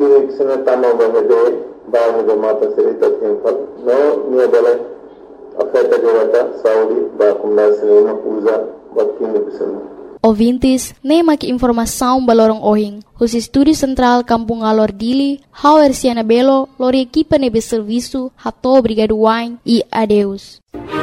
kini kisana tama bahede mata serita temple no nia bala afeta jawata Saudi ba kumna sinema usa bakini kisana. Ouvintes, nem aqui informação balorong ohing. Os Estúdio Central Kampung Alor Dili, Hauer Siana Belo, lori equipa nebe serviço, hato obrigado wine e adeus.